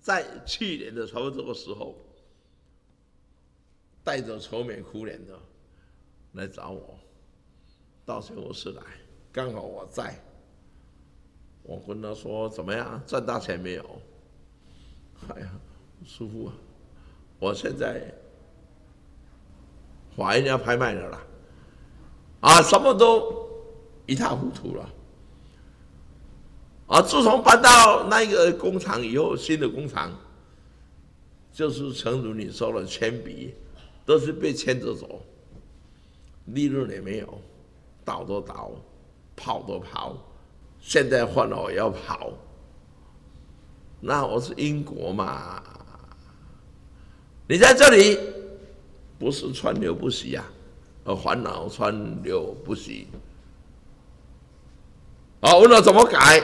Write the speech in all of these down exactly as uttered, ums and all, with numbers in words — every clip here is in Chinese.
在去年的差不多这个时候，带着愁眉苦脸的来找我，到学务室来，刚好我在，我跟他说怎么样，赚大钱没有？哎呀，师父啊，我现在法院要拍卖了啦，啊，什么都一塌糊涂了。啊，自从搬到那个工厂以后，新的工厂就是诚如你说的，铅笔都是被牵着走，利润也没有，倒都倒，跑都跑，现在换了我要跑，那我是英国嘛？你在这里不是川流不息啊，而烦恼川流不息。好，问了怎么改？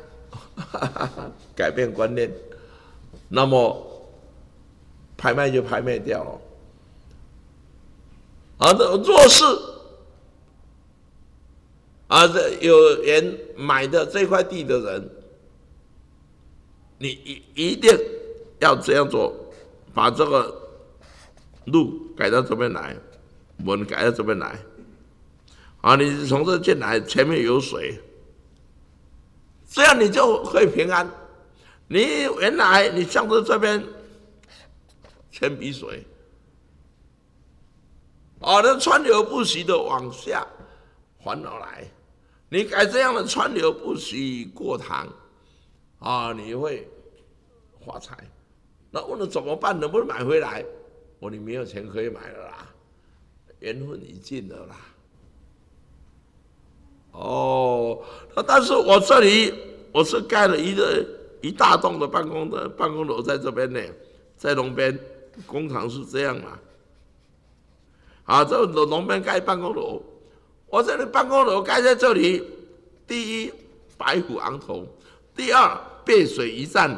改变观念，那么拍卖就拍卖掉了。啊，若是啊，这有人买的这块地的人，你一一定要这样做，把这个路改到这边来，门改到这边来。啊，你从这进来，前面有水。这样你就可以平安。你原来你向着这边铅笔水，哦，那川流不息的往下烦恼来，你改这样的川流不息过堂，啊、哦，你会发财。那问了怎么办？能不能买回来？我说你没有钱可以买了啦，缘分已尽了啦。哦，但是我这里我是盖了一个一大栋的办公的办公楼在这边呢，在龙边工厂是这样嘛？啊，这龙边盖办公楼，我这里办公楼盖在这里，第一白虎昂头，第二背水一战，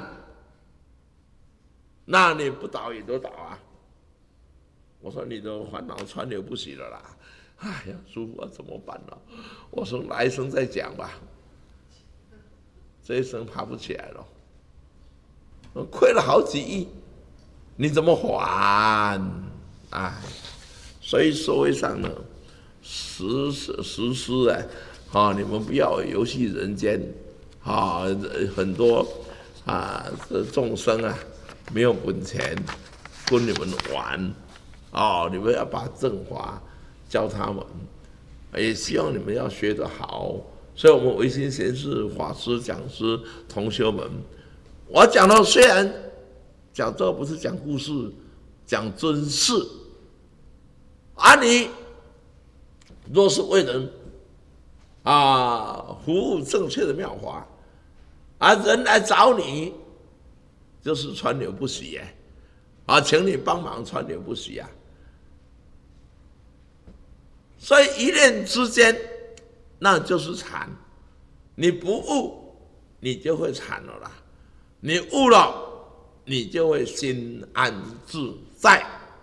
那你不倒也都倒啊！我说你的烦恼川流不息了啦。哎呀，师父啊，怎么办呢？我说来生再讲吧，这一生爬不起来了，我亏了好几亿，你怎么还？哎，所以社会上呢，实实实施啊，啊，你们不要游戏人间，啊，很多啊众生啊没有本钱跟你们玩，哦，你们要把正法教他们，也希望你们要学得好。所以，我们唯心贤士、法师、讲师、同学们，我讲到虽然讲这不是讲故事，讲真事，啊，你若是为人啊服务正确的妙法，啊，人来找你，就是川流不息耶，啊，请你帮忙川流不息啊。所以一念之间，那就是禅。你不悟，你就会禅了啦；你悟了，你就会心安自在。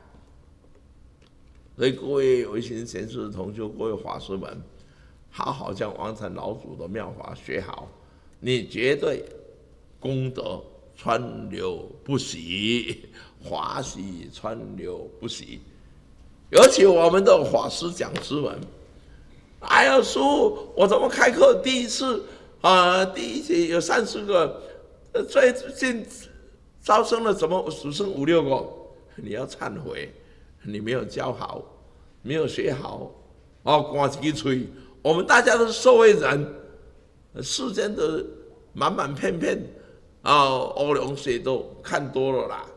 所以各位唯心贤士同修，各位法师们，好好将王禅老祖的妙法学好，你绝对功德川流不息，法喜川流不息。尤其我们的法师讲师们，哎呀，师父，我怎么开课第一次啊、呃，第一节有三十个，最近招生了怎么只剩五六个？你要忏悔，你没有教好，没有学好，哦，光几吹。我们大家都是社会人，世间的满满片片啊，欧龙水都看多了啦。